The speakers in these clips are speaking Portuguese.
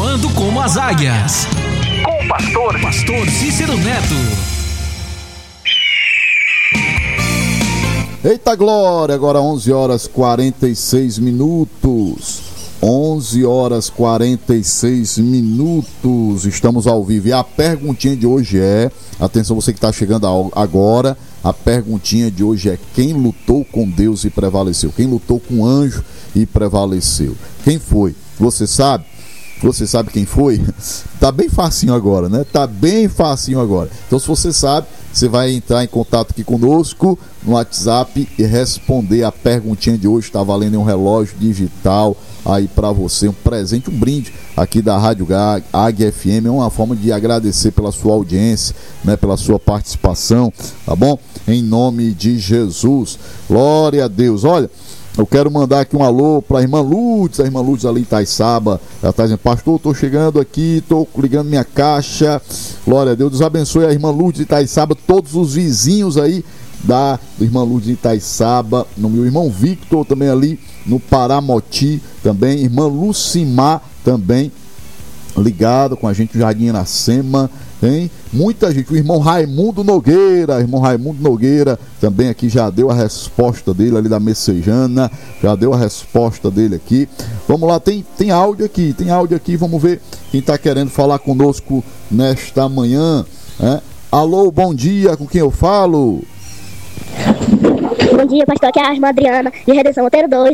Voando como as águias. Com o pastor Cícero Neto. Eita glória, agora 11 horas 46 minutos. 11 horas 46 minutos. Estamos ao vivo. E a perguntinha de hoje é... Atenção, você que está chegando agora. A perguntinha de hoje é: quem lutou com Deus e prevaleceu? Quem lutou com o anjo e prevaleceu? Quem foi? Você sabe? Você sabe quem foi? Tá bem facinho agora, né? Tá bem facinho agora. Então, se você sabe, você vai entrar em contato aqui conosco no WhatsApp e responder a perguntinha de hoje. Tá valendo um relógio digital aí para você, um presente, um brinde aqui da Rádio Águia FM. É uma forma de agradecer pela sua audiência, né, pela sua participação, tá bom? Em nome de Jesus. Glória a Deus. Olha, eu quero mandar aqui um alô para a irmã Lourdes ali em Itaiçaba. Ela está dizendo: pastor, estou chegando aqui, estou ligando minha caixa. Glória a Deus. Deus abençoe a irmã Lourdes de Itaiçaba, todos os vizinhos aí da irmã Lourdes de Itaiçaba, no meu irmão Victor também ali no Paramoti também, irmã Lucimar também ligado com a gente no Jardim Iracema, hein? Muita gente, o irmão Raimundo Nogueira também aqui já deu a resposta dele ali da Messejana, já deu a resposta dele aqui. Vamos lá, tem áudio aqui, vamos ver quem está querendo falar conosco nesta manhã, né? Alô, bom dia, com quem eu falo? Bom dia, pastor, aqui é a irmã Adriana, de Redenção Monteiro 2.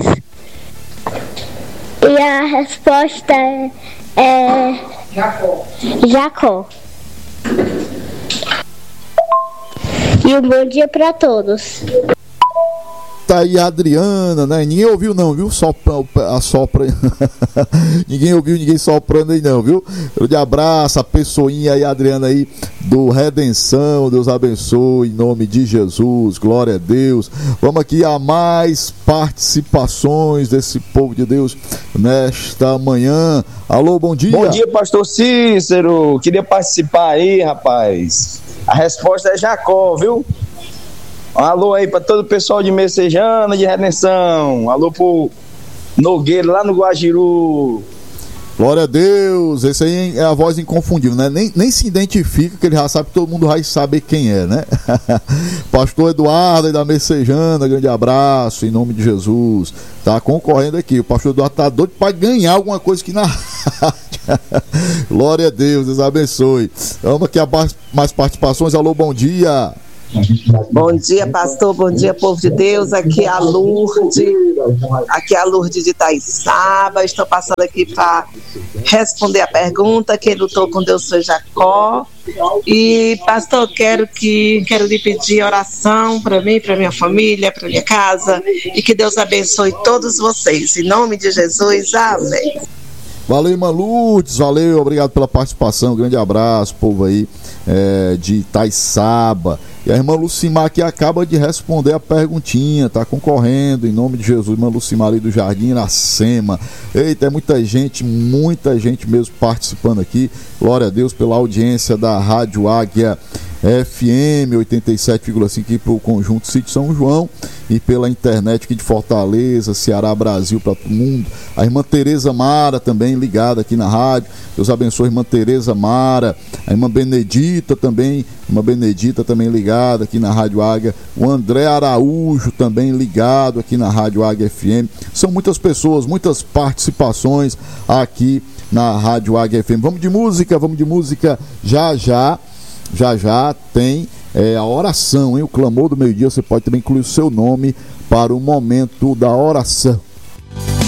E a resposta é Jacó. E um bom dia para todos. Tá aí a Adriana, né? Ninguém ouviu não, viu? Sopra. Ninguém ouviu ninguém soprando aí não, viu? Grande abraço, a pessoinha aí, a Adriana aí do Redenção. Deus abençoe em nome de Jesus. Glória a Deus. Vamos aqui a mais participações desse povo de Deus nesta manhã. Alô, bom dia. Bom dia, pastor Cícero. Queria participar aí, rapaz. A resposta é Jacó, viu? Um alô aí para todo o pessoal de Messejana, de Redenção. Alô pro Nogueira, lá no Guajiru. Glória a Deus. Esse aí é a voz inconfundível, né? Nem se identifica, que ele já sabe que todo mundo vai saber quem é, né? Pastor Eduardo aí da Messejana, grande abraço, em nome de Jesus. Tá concorrendo aqui. O pastor Eduardo tá doido para ganhar alguma coisa aqui na rádio. Glória a Deus, Deus abençoe. Vamos aqui a mais participações. Alô, bom dia. Bom dia, pastor, bom dia, povo de Deus. Aqui é a Lourdes de Itaiçaba. Estou passando aqui para responder a pergunta: quem lutou com Deus foi Jacó. E, pastor, quero lhe pedir oração para mim, para minha família, para minha casa, e que Deus abençoe todos vocês, em nome de Jesus, amém. Valeu, irmã Lourdes, valeu, obrigado pela participação, um grande abraço, povo aí de Itaiçaba. E a irmã Lucimar que acaba de responder a perguntinha, tá concorrendo, em nome de Jesus, irmã Lucimar ali do Jardim Iracema. Eita, é muita gente mesmo participando aqui. Glória a Deus pela audiência da Rádio Águia FM 87,5 aqui para o Conjunto Sítio São João e pela internet aqui de Fortaleza, Ceará, Brasil, para todo mundo. A irmã Tereza Mara também ligada aqui na rádio. Deus abençoe a irmã Tereza Mara. A irmã Benedita também ligada aqui na Rádio Águia. O André Araújo também ligado aqui na Rádio Águia FM. São muitas pessoas, muitas participações aqui na Rádio Águia FM. Vamos de música, já tem a oração, hein? O clamor do meio-dia. Você pode também incluir o seu nome para o momento da oração.